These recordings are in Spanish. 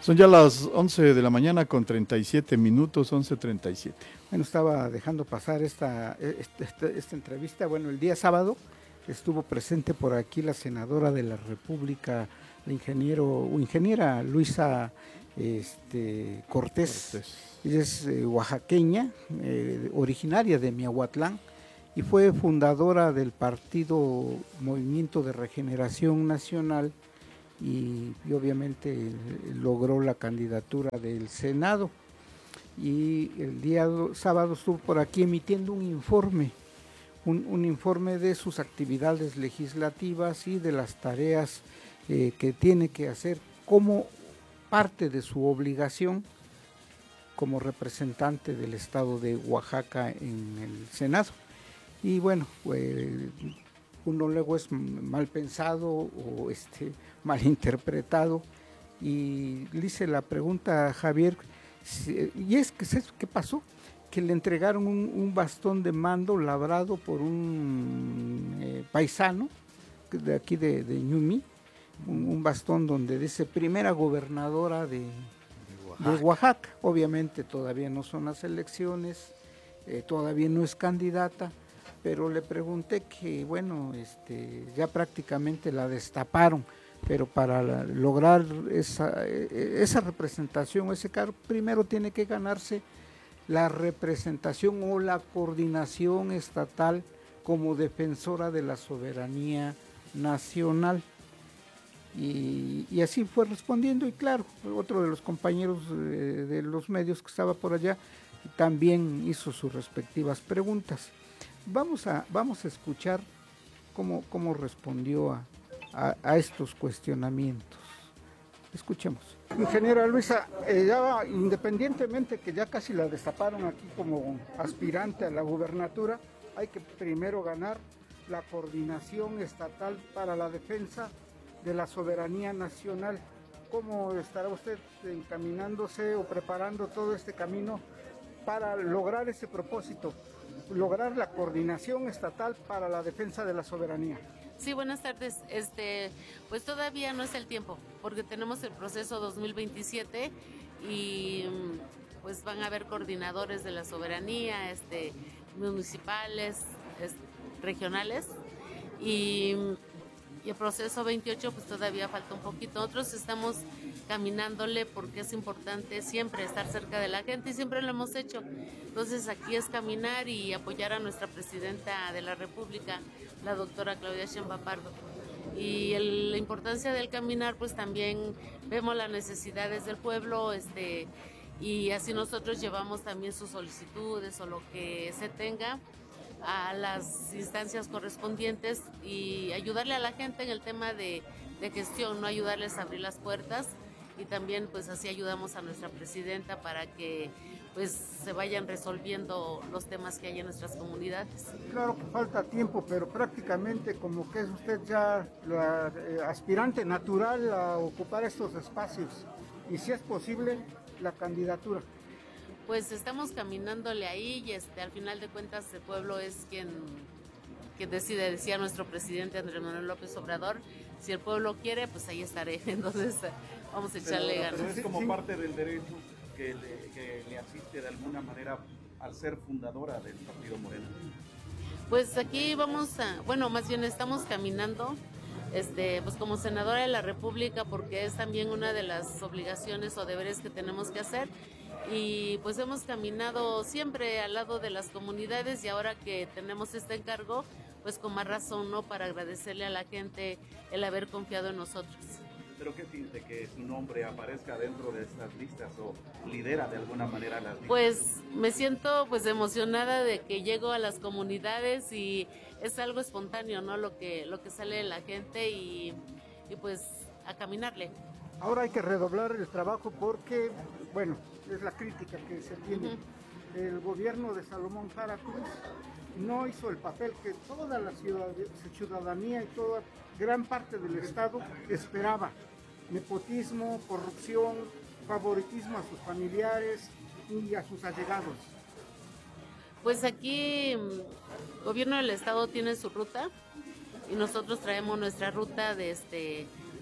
Son ya las 11 de la mañana con 37 minutos, 11:37. Bueno, estaba dejando pasar esta entrevista. Bueno, el día sábado estuvo presente por aquí la senadora de la República, la ingeniera Luisa Cortés. Ella es oaxaqueña, originaria de Miahuatlán, y fue fundadora del partido Movimiento de Regeneración Nacional y obviamente logró la candidatura del Senado. Y el día sábado estuvo por aquí emitiendo un informe de sus actividades legislativas y de las tareas que tiene que hacer como parte de su obligación como representante del estado de Oaxaca en el Senado. Y bueno, uno luego es mal pensado o mal interpretado, y le hice la pregunta a Javier, y es que ¿qué pasó? Que le entregaron un bastón de mando labrado por un paisano de aquí de Ñumi, un bastón donde dice primera gobernadora de Oaxaca. Obviamente todavía no son las elecciones, todavía no es candidata, pero le pregunté que bueno, ya prácticamente la destaparon, pero para lograr esa representación, ese cargo, primero tiene que ganarse la representación o la coordinación estatal como defensora de la soberanía nacional. Y así fue respondiendo, y claro, otro de los compañeros de los medios que estaba por allá también hizo sus respectivas preguntas. Vamos a escuchar cómo respondió a estos cuestionamientos. Escuchemos. Ingeniera Luisa, ya independientemente que ya casi la destaparon aquí como aspirante a la gubernatura, hay que primero ganar la coordinación estatal para la defensa de la soberanía nacional. ¿Cómo estará usted encaminándose o preparando todo este camino para lograr ese propósito, lograr la coordinación estatal para la defensa de la soberanía? Sí, buenas tardes. Pues todavía no es el tiempo, porque tenemos el proceso 2027 y pues van a haber coordinadores de la soberanía, municipales, regionales, y el proceso 28 pues todavía falta un poquito. Nosotros estamos caminándole porque es importante siempre estar cerca de la gente y siempre lo hemos hecho. Entonces aquí es caminar y apoyar a nuestra presidenta de la República, la doctora Claudia Sheinbaum Pardo. Y la importancia del caminar, pues también vemos las necesidades del pueblo, y así nosotros llevamos también sus solicitudes o lo que se tenga a las instancias correspondientes y ayudarle a la gente en el tema de gestión, no ayudarles a abrir las puertas, y también pues así ayudamos a nuestra presidenta para que pues se vayan resolviendo los temas que hay en nuestras comunidades. Claro que falta tiempo, pero prácticamente como que es usted ya la aspirante natural a ocupar estos espacios, y si es posible la candidatura. Pues estamos caminándole ahí y al final de cuentas el pueblo es quien decide, decía nuestro presidente Andrés Manuel López Obrador, si el pueblo quiere, pues ahí estaré. Entonces vamos a echarle ganas. Pero es como parte del derecho que le asiste de alguna manera al ser fundadora del Partido Morena. Pues aquí más bien estamos caminando pues como senadora de la República, porque es también una de las obligaciones o deberes que tenemos que hacer. Y pues hemos caminado siempre al lado de las comunidades, y ahora que tenemos este encargo, pues con más razón, ¿no? Para agradecerle a la gente el haber confiado en nosotros. ¿Pero qué siente que su nombre aparezca dentro de estas listas o lidera de alguna manera las listas? Pues me siento pues emocionada de que llego a las comunidades y es algo espontáneo, ¿no? Lo que sale de la gente y pues a caminarle. Ahora hay que redoblar el trabajo porque, bueno, es la crítica que se tiene. El gobierno de Salomón Jara Cruz no hizo el papel que toda la ciudadanía y toda gran parte del Estado esperaba. Nepotismo, corrupción, favoritismo a sus familiares y a sus allegados. Pues aquí el gobierno del Estado tiene su ruta y nosotros traemos nuestra ruta de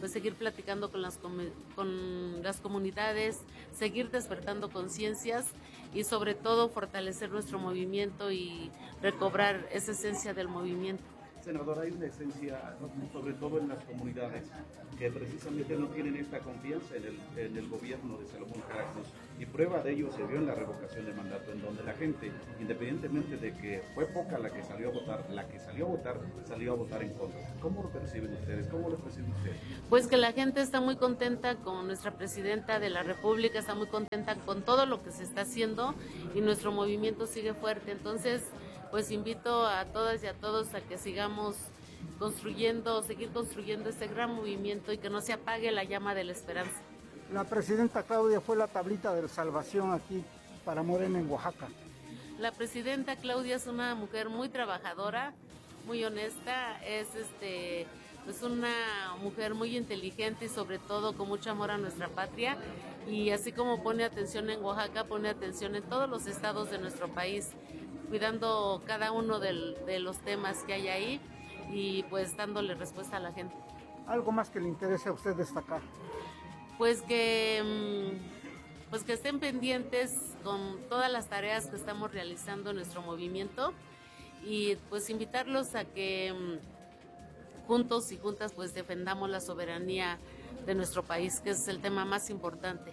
pues seguir platicando con las comunidades, seguir despertando conciencias y sobre todo fortalecer nuestro movimiento y recobrar esa esencia del movimiento. Senadora, hay una esencia, sobre todo en las comunidades, que precisamente no tienen esta confianza en el gobierno de Salomón Caracruz. Y prueba de ello se vio en la revocación de mandato, en donde la gente, independientemente de que fue poca la que salió a votar, salió a votar en contra. ¿Cómo lo perciben ustedes? ¿Cómo lo perciben ustedes? Pues que la gente está muy contenta con nuestra presidenta de la República, está muy contenta con todo lo que se está haciendo y nuestro movimiento sigue fuerte. Entonces, pues invito a todas y a todos a que sigamos seguir construyendo este gran movimiento y que no se apague la llama de la esperanza. La presidenta Claudia fue la tablita de salvación aquí para Morena en Oaxaca. La presidenta Claudia es una mujer muy trabajadora, muy honesta, es pues una mujer muy inteligente y sobre todo con mucho amor a nuestra patria, y así como pone atención en Oaxaca, pone atención en todos los estados de nuestro país, cuidando cada uno de los temas que hay ahí y pues dándole respuesta a la gente. ¿Algo más que le interese a usted destacar? Pues que estén pendientes con todas las tareas que estamos realizando en nuestro movimiento y pues invitarlos a que juntos y juntas pues defendamos la soberanía de nuestro país, que es el tema más importante.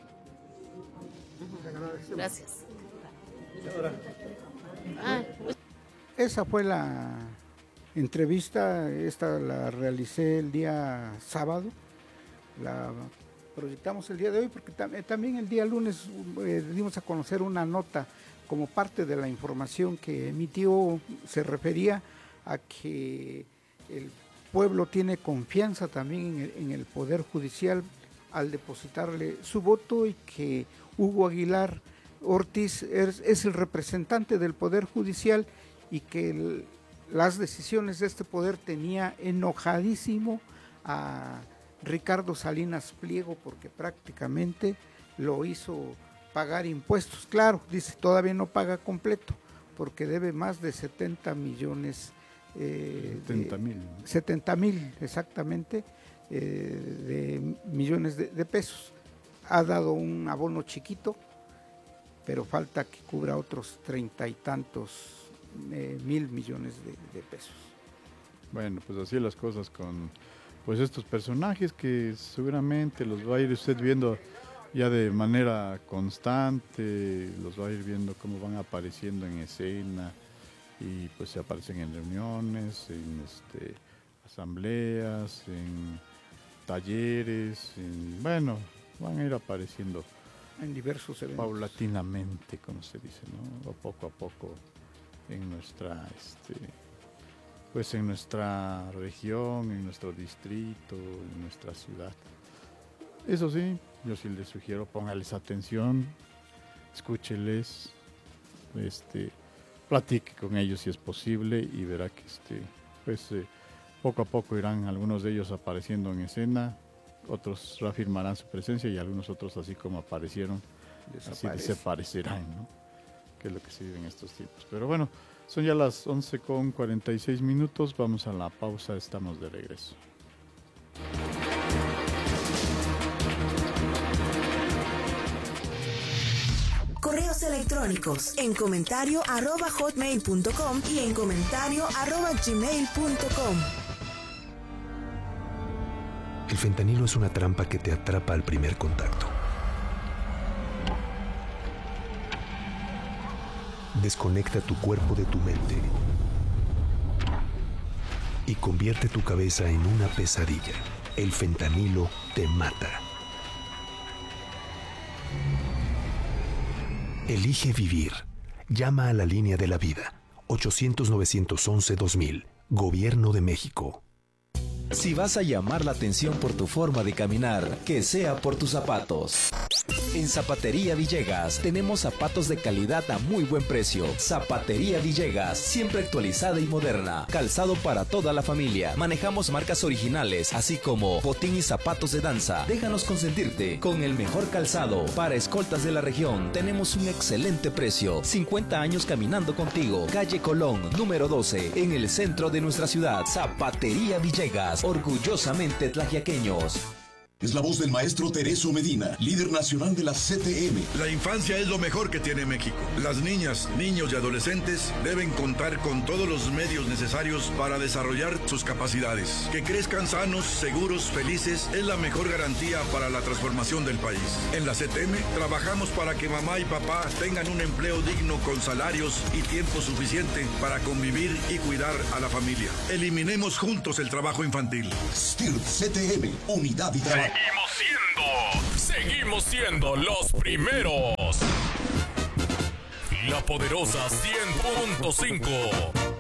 Gracias. Esa fue la entrevista, esta la realicé el día sábado, la proyectamos el día de hoy porque también el día lunes dimos a conocer una nota como parte de la información que emitió, se refería a que el pueblo tiene confianza también en el Poder Judicial al depositarle su voto y que Hugo Aguilar Ortiz es el representante del Poder Judicial y que las decisiones de este poder tenía enojadísimo a Ricardo Salinas Pliego porque prácticamente lo hizo pagar impuestos. Claro, dice, todavía no paga completo porque debe más de 70 millones. 70 mil exactamente de millones de pesos. Ha dado un abono chiquito, pero falta que cubra otros 30 y tantos mil millones de pesos. Bueno, pues así las cosas con pues estos personajes que seguramente los va a ir usted viendo ya de manera constante, los va a ir viendo cómo van apareciendo en escena y pues se aparecen en reuniones, en asambleas, en talleres, bueno, van a ir apareciendo en diversos eventos. Paulatinamente, como se dice, ¿no? O poco a poco en nuestra pues en nuestra región, en nuestro distrito, en nuestra ciudad. Eso sí, yo sí les sugiero, póngales atención, escúcheles, platique con ellos si es posible y verá que poco a poco irán algunos de ellos apareciendo en escena, otros reafirmarán su presencia y algunos otros así como aparecieron, así desaparecerán, ¿no? Que es lo que se vive en estos tiempos. Pero bueno, son ya las 11:46, vamos a la pausa, estamos de regreso. Correos electrónicos en comentario@hotmail.com y en comentario@gmail.com. El fentanilo es una trampa que te atrapa al primer contacto. Desconecta tu cuerpo de tu mente y convierte tu cabeza en una pesadilla. El fentanilo te mata. Elige vivir. Llama a la línea de la vida. 800-911-2000. Gobierno de México. Si vas a llamar la atención por tu forma de caminar, que sea por tus zapatos. En Zapatería Villegas tenemos zapatos de calidad a muy buen precio. Zapatería Villegas, siempre actualizada y moderna. Calzado para toda la familia. Manejamos marcas originales, así como botín y zapatos de danza. Déjanos consentirte con el mejor calzado. Para escoltas de la región, tenemos un excelente precio. 50 años caminando contigo. Calle Colón, número 12, en el centro de nuestra ciudad. Zapatería Villegas, orgullosamente tlaxiaqueños. Es la voz del maestro Tereso Medina, líder nacional de la CTM. La infancia es lo mejor que tiene México. Las niñas, niños y adolescentes deben contar con todos los medios necesarios para desarrollar sus capacidades. Que crezcan sanos, seguros, felices es la mejor garantía para la transformación del país. En la CTM trabajamos para que mamá y papá tengan un empleo digno con salarios y tiempo suficiente para convivir y cuidar a la familia. Eliminemos juntos el trabajo infantil. STIRT CTM, unidad y trabajo. Seguimos siendo los primeros. La poderosa 100.5.